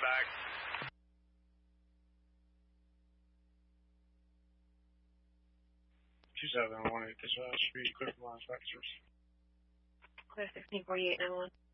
back. 2718, this should be clear for line factors. Clear 1648, 91.